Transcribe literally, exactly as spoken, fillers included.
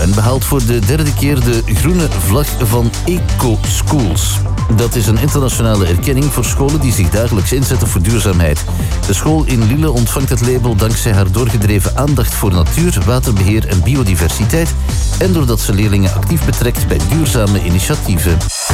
En behaalt voor de derde keer de groene vlag van Eco Schools. Dat is een internationale erkenning voor scholen die zich dagelijks inzetten voor duurzaamheid. De school in Lille ontvangt het label dankzij haar doorgedreven aandacht voor natuur, waterbeheer en biodiversiteit en doordat ze leerlingen actief betrekt bij duurzame initiatieven.